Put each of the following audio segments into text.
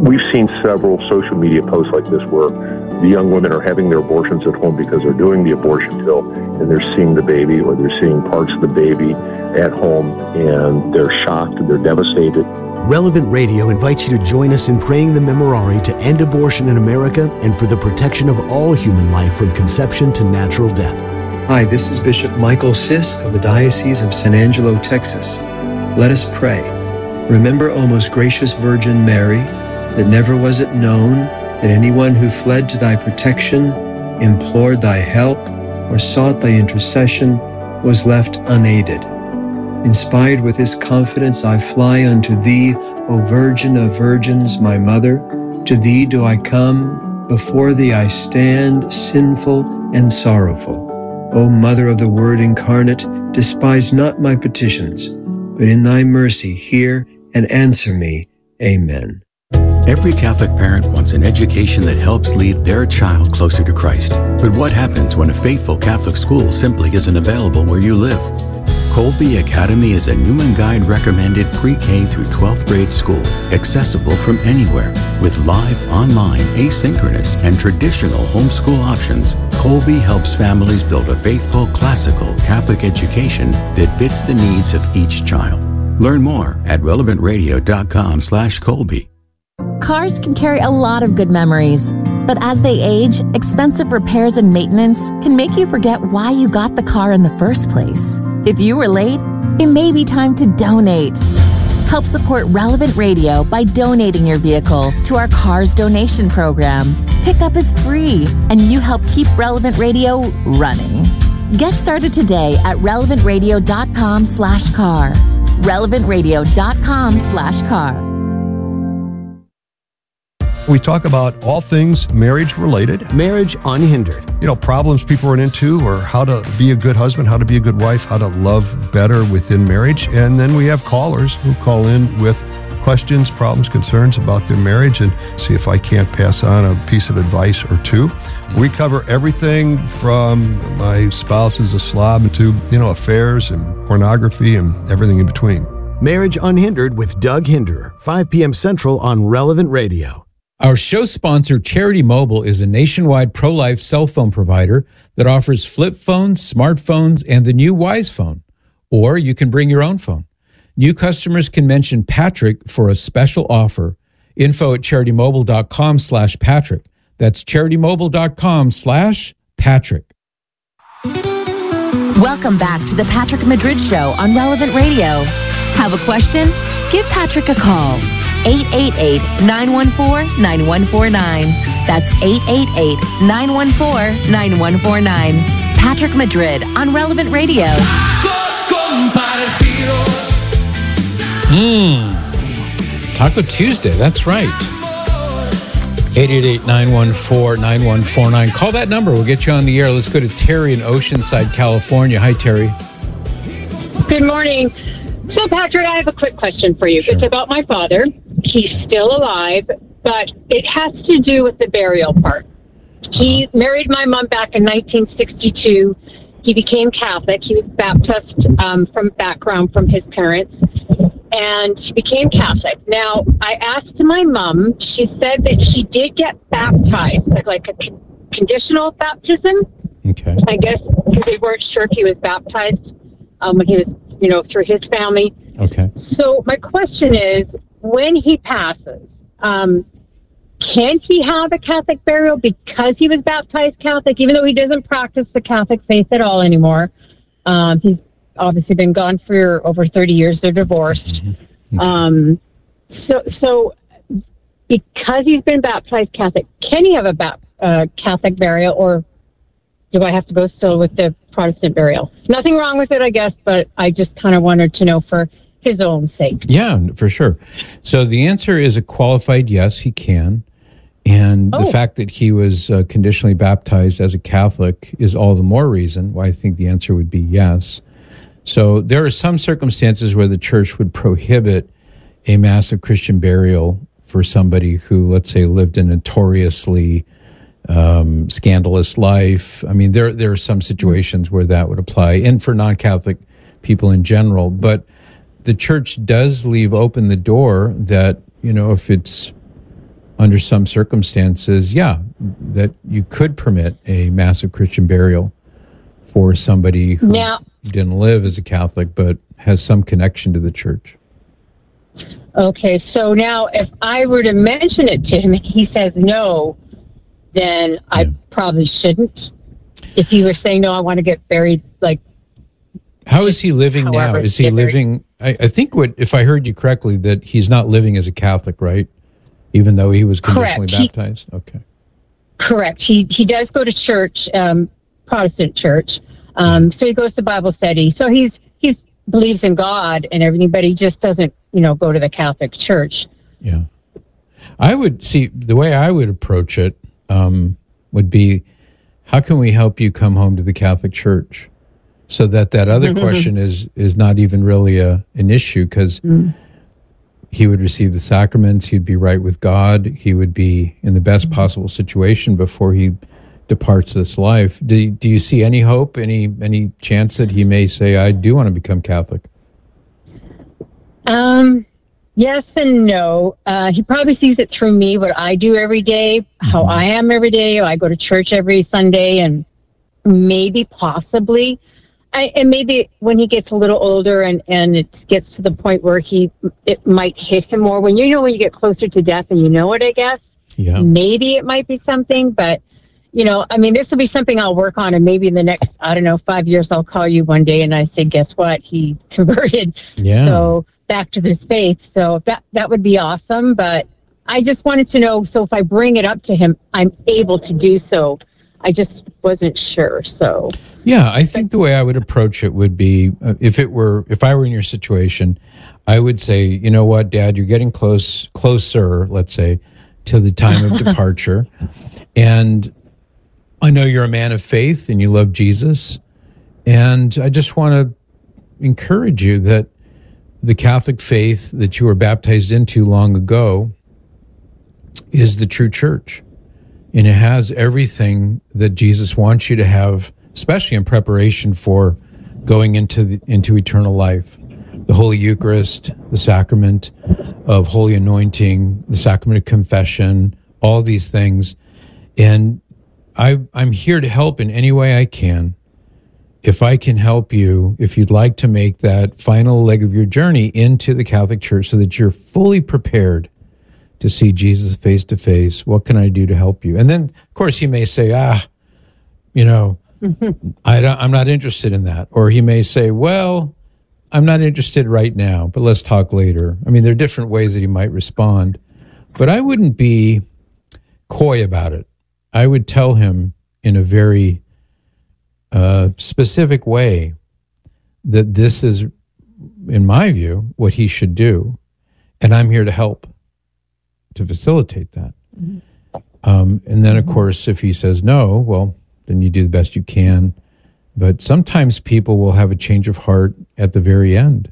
we've seen several social media posts like this where the young women are having their abortions at home because they're doing the abortion pill and they're seeing the baby or they're seeing parts of the baby at home and they're shocked and they're devastated. Relevant Radio invites you to join us in praying the Memorare to end abortion in America and for the protection of all human life from conception to natural death. Hi, this is Bishop Michael Sisk of the Diocese of San Angelo, Texas. Let us pray. Remember, O most gracious Virgin Mary, that never was it known that anyone who fled to thy protection, implored thy help, or sought thy intercession was left unaided. Inspired with this confidence, I fly unto thee, O Virgin of Virgins, my Mother. To thee do I come, before thee I stand, sinful and sorrowful. O Mother of the Word incarnate, despise not my petitions, but in thy mercy hear and answer me. Amen. Every Catholic parent wants an education that helps lead their child closer to Christ. But what happens when a faithful Catholic school simply isn't available where you live? Colby Academy is a Newman Guide recommended pre-K through 12th grade school, accessible from anywhere. With live, online, asynchronous, and traditional homeschool options, Colby helps families build a faithful, classical Catholic education that fits the needs of each child. Learn more at relevantradio.com/Colby. Cars can carry a lot of good memories, but as they age, expensive repairs and maintenance can make you forget why you got the car in the first place. If you were late, it may be time to donate. Help support Relevant Radio by donating your vehicle to our Cars Donation Program. Pickup is free, and you help keep Relevant Radio running. Get started today at relevantradio.com/car. relevantradio.com/car. We talk about all things marriage related. Marriage Unhindered. Problems people run into, or how to be a good husband, how to be a good wife, how to love better within marriage. And then we have callers who call in with questions, problems, concerns about their marriage, and see if I can't pass on a piece of advice or two. We cover everything from my spouse is a slob to, affairs and pornography and everything in between. Marriage Unhindered with Doug Hinderer, 5 p.m. Central on Relevant Radio. Our show sponsor, Charity Mobile, is a nationwide pro-life cell phone provider that offers flip phones, smartphones, and the new Wise phone. Or you can bring your own phone. New customers can mention Patrick for a special offer. Info at CharityMobile.com/Patrick. That's CharityMobile.com/Patrick. Welcome back to the Patrick Madrid Show on Relevant Radio. Have a question? Give Patrick a call. 888-914-9149. That's 888-914-9149. Patrick Madrid on Relevant Radio. Taco Tuesday, that's right. 888-914-9149. Call that number. We'll get you on the air. Let's go to Terry in Oceanside, California. Hi, Terry. Good morning. So, Patrick, I have a quick question for you. Sure. It's about my father. He's still alive, but it has to do with the burial part. He married my mom back in 1962. He became Catholic. He was Baptist from background from his parents, and he became Catholic. Now, I asked my mom. She said that she did get baptized, like a conditional baptism. Okay. I guess because they weren't sure if he was baptized when he was, through his family. Okay. So my question is, when he passes, can he have a Catholic burial because he was baptized Catholic, even though he doesn't practice the Catholic faith at all anymore? He's obviously been gone for over 30 years. They're divorced. Mm-hmm. Okay. So because he's been baptized Catholic, can he have a Catholic burial, or do I have to go still with the Protestant burial? Nothing wrong with it, I guess, but I just kind of wanted to know for his own sake. Yeah, for sure. So the answer is a qualified yes, he can. And the fact that he was conditionally baptized as a Catholic is all the more reason why I think the answer would be yes. So there are some circumstances where the church would prohibit a massive Christian burial for somebody who, let's say, lived a notoriously scandalous life. I mean, there are some situations where that would apply, and for non-Catholic people in general. But the church does leave open the door that, if it's under some circumstances, that you could permit a massive Christian burial for somebody who didn't live as a Catholic but has some connection to the church. Okay, so now if I were to mention it to him and he says no, then I probably shouldn't. If he were saying, no, I want to get buried, like... How is he living now? Is he living... I think if I heard you correctly, that he's not living as a Catholic, right? Even though he was conditionally baptized? Okay. Correct. He does go to church, Protestant church. So he goes to Bible study. So he believes in God and everything, but he just doesn't, go to the Catholic church. Yeah. I would see, the way I would approach it would be, how can we help you come home to the Catholic church? So that other question is not even really an issue, because he would receive the sacraments, he'd be right with God, he would be in the best possible situation before he departs this life. Do you see any hope, any chance that he may say, I do want to become Catholic? Yes and no. He probably sees it through me, what I do every day, how I am every day. I go to church every Sunday, and maybe possibly... and maybe when he gets a little older and it gets to the point where it might hit him more, when you get closer to death and I guess, maybe it might be something, but, this will be something I'll work on, and maybe in the next, 5 years, I'll call you one day and I say, guess what? He converted. Yeah. So back to this faith. So that would be awesome, but I just wanted to know, so if I bring it up to him, I'm able to do so. I just wasn't sure. So yeah, I think the way I would approach it would be, if I were in your situation, I would say, you know what, Dad, you're getting closer, let's say, to the time of departure, and I know you're a man of faith and you love Jesus, and I just want to encourage you that the Catholic faith that you were baptized into long ago is the true church. And it has everything that Jesus wants you to have, especially in preparation for going into eternal life. The Holy Eucharist, the sacrament of Holy Anointing, the sacrament of confession, all these things. And I'm here to help in any way I can. If I can help you, if you'd like to make that final leg of your journey into the Catholic Church so that you're fully prepared to see Jesus face to face, what can I do to help you? And then, of course, he may say, I'm not interested in that. Or he may say, well, I'm not interested right now, but let's talk later. I mean, there are different ways that he might respond, but I wouldn't be coy about it. I would tell him in a very specific way that this is, in my view, what he should do, and I'm here to help to facilitate that. And then, of course, if he says no, well, then you do the best you can. But sometimes people will have a change of heart at the very end,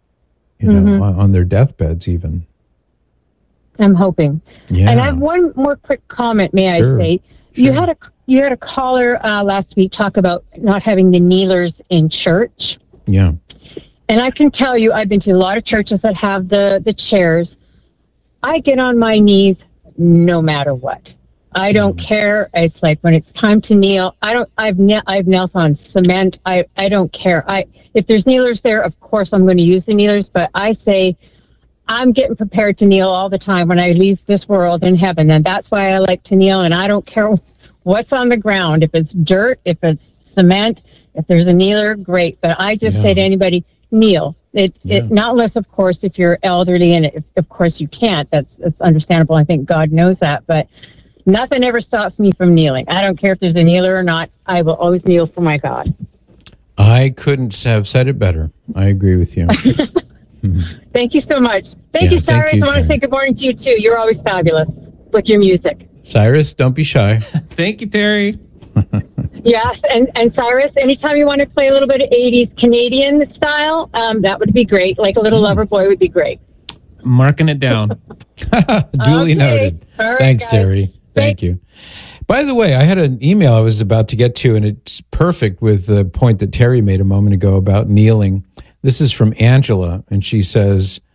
on their deathbeds even. I'm hoping. Yeah. And I have one more quick comment, may I say. Sure. You had a caller last week talk about not having the kneelers in church. Yeah. And I can tell you, I've been to a lot of churches that have the chairs. I get on my knees no matter what. I don't care. It's like when it's time to kneel, I've knelt on cement. I don't care. If there's kneelers there, of course I'm going to use the kneelers, but I say I'm getting prepared to kneel all the time when I leave this world in heaven. And that's why I like to kneel. And I don't care what's on the ground. If it's dirt, if it's cement, if there's a kneeler, great. But I just say to anybody, kneel. It not unless, of course, if you're elderly, and of course you can't. That's understandable. I think God knows that. But nothing ever stops me from kneeling. I don't care if there's a kneeler or not. I will always kneel for my God. I couldn't have said it better. I agree with you. Thank you so much. Thank you, Cyrus. I want to say good morning to you, too. You're always fabulous with your music. Cyrus, don't be shy. Thank you, Terry. Yes, and Cyrus, anytime you want to play a little bit of 80s Canadian style, that would be great. Like a little lover boy would be great. Marking it down. Duly noted. Right, thanks, guys. Terry. Thank you. By the way, I had an email I was about to get to, and it's perfect with the point that Terry made a moment ago about kneeling. This is from Angela, and she says,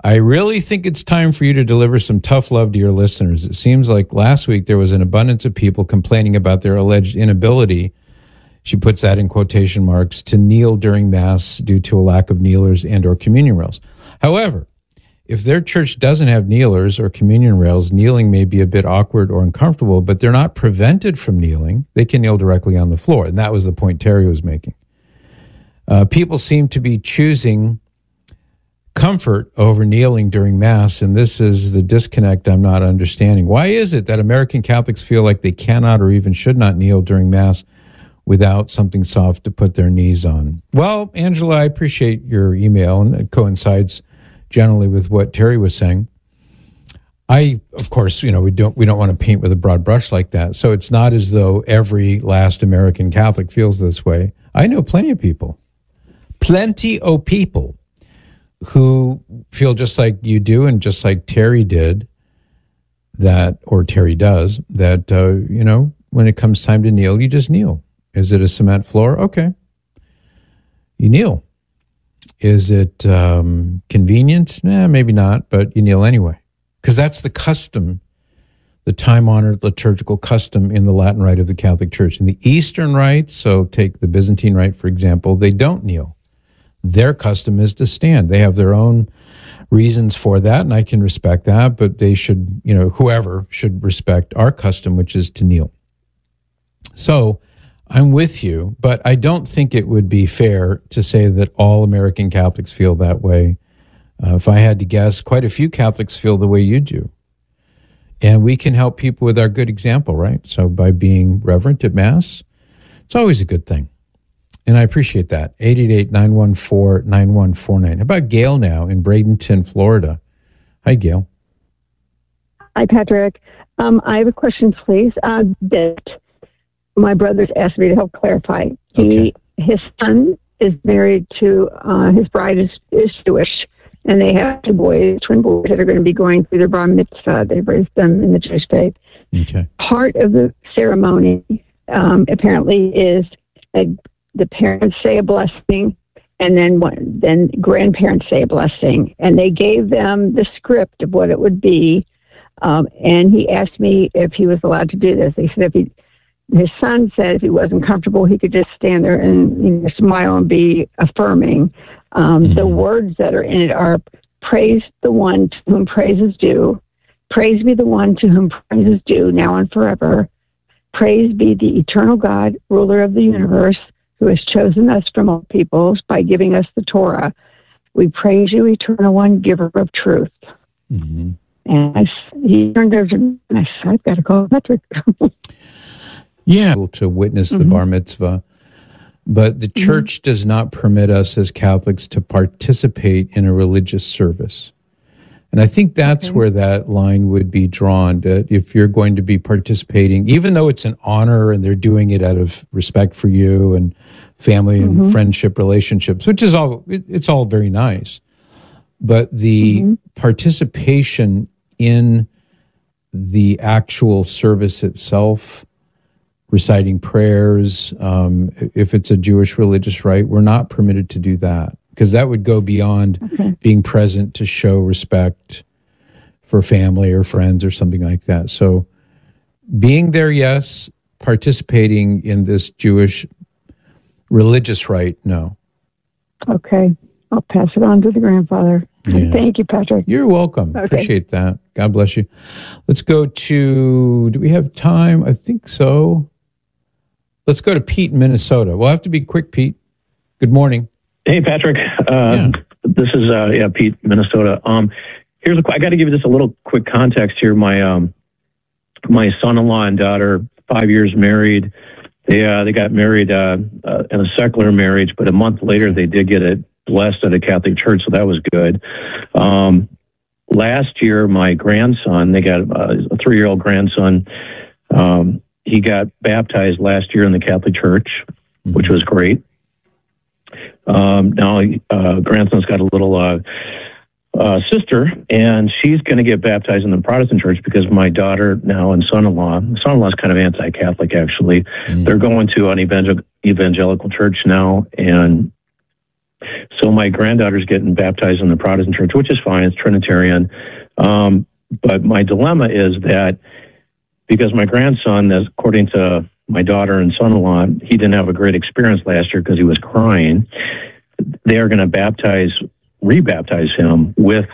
I really think it's time for you to deliver some tough love to your listeners. It seems like last week there was an abundance of people complaining about their alleged inability, she puts that in quotation marks, to kneel during Mass due to a lack of kneelers and or communion rails. However, if their church doesn't have kneelers or communion rails, kneeling may be a bit awkward or uncomfortable, but they're not prevented from kneeling. They can kneel directly on the floor. And that was the point Terry was making. People seem to be choosing comfort over kneeling during Mass, and this is the disconnect I'm not understanding. Why is it that American Catholics feel like they cannot or even should not kneel during Mass without something soft to put their knees on? Well, Angela, I appreciate your email, and it coincides generally with what Terry was saying. Of course, we don't want to paint with a broad brush like that. So it's not as though every last American Catholic feels this way. I know plenty of people who feel just like you do and just like Terry did Terry does, that, when it comes time to kneel, you just kneel. Is it a cement floor? Okay. You kneel. Is it convenient? Maybe not, but you kneel anyway. Because that's the custom, the time-honored liturgical custom in the Latin Rite of the Catholic Church. In the Eastern Rite, so take the Byzantine Rite, for example, they don't kneel. Their custom is to stand. They have their own reasons for that, and I can respect that, but they should, whoever should respect our custom, which is to kneel. So I'm with you, but I don't think it would be fair to say that all American Catholics feel that way. If I had to guess, quite a few Catholics feel the way you do. And we can help people with our good example, right? So by being reverent at Mass, it's always a good thing. And I appreciate that. 888-914-9149. How about Gail now in Bradenton, Florida? Hi, Gail. Hi, Patrick. I have a question, please, that my brother's asked me to help clarify. Okay. His son is married to, his bride is Jewish, and they have two boys, twin boys, that are going to be going through their bar mitzvah. They've raised them in the Jewish faith. Okay. Part of the ceremony, apparently, is the parents say a blessing, and then grandparents say a blessing. And they gave them the script of what it would be. And he asked me if he was allowed to do this. He said his son said if he wasn't comfortable, he could just stand there and smile and be affirming. The words that are in it are, praise the one to whom praise is due. Praise be the one to whom praise is due, now and forever. Praise be the eternal God, ruler of the universe, who has chosen us from all peoples by giving us the Torah. We praise you, eternal one, giver of truth. Mm-hmm. And he turned over to me, and I said, I've got to call Patrick. Yeah. To witness the bar mitzvah. But the church does not permit us as Catholics to participate in a religious service. And I think that's where that line would be drawn, that if you're going to be participating, even though it's an honor and they're doing it out of respect for you and family and friendship relationships, which is it's all very nice. But the participation in the actual service itself, reciting prayers, if it's a Jewish religious rite, we're not permitted to do that, because that would go beyond being present to show respect for family or friends or something like that. So being there, yes. Participating in this Jewish religious rite, no. Okay. I'll pass it on to the grandfather. Yeah. Thank you, Patrick. You're welcome. Okay. Appreciate that. God bless you. Let's go to, do we have time? I think so. Let's go to Pete in Minnesota. We'll have to be quick, Pete. Good morning. Hey, Patrick. This is Pete, Minnesota. I got to give you just a little quick context here. My son-in-law and daughter, 5 years married. They got married in a secular marriage, but a month later they did get it blessed at a Catholic church, so that was good. Last year, my grandson, they got a 3-year-old grandson. He got baptized last year in the Catholic Church, which was great. Now, grandson's got a little sister, and she's going to get baptized in the Protestant church because my daughter now and son-in-law's kind of anti-Catholic, actually. They're going to an evangelical church now, and So my granddaughter's getting baptized in the Protestant church, which is fine. It's Trinitarian. But my dilemma is that because my grandson, as according to my daughter and son-in-law, he didn't have a great experience last year because he was crying. They are going to rebaptize him with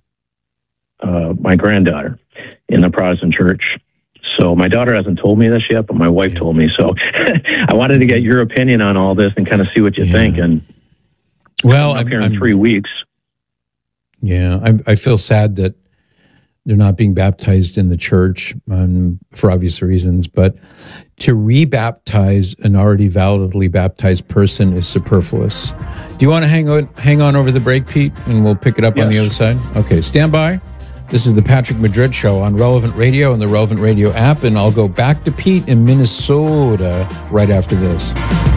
my granddaughter in the Protestant church. So my daughter hasn't told me this yet, but my wife told me. So I wanted to get your opinion on all this and kind of see what you think. And well, I'm here in 3 weeks. Yeah, I feel sad that they're not being baptized in the church for obvious reasons, but to rebaptize an already validly baptized person is superfluous. Do you want to hang on over the break, Pete, and we'll pick it up on the other side? Okay, stand by. This is the Patrick Madrid Show on Relevant Radio and the Relevant Radio app, and I'll go back to Pete in Minnesota right after this.